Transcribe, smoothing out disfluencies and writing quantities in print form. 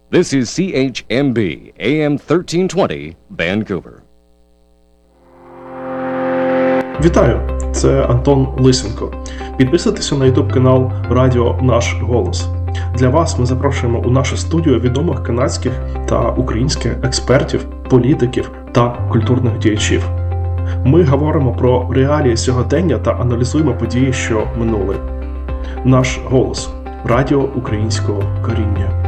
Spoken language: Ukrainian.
This is CHMB, AM 1320, Vancouver. Вітаю! Це Антон Лисенко. Підписуйтеся на YouTube канал Радіо Наш Голос. Для вас ми запрошуємо у нашу студію відомих канадських та українських експертів, політиків та культурних діячів. Ми говоримо про реалії сьогодення та аналізуємо події, що минули. Наш голос – радіо українського коріння.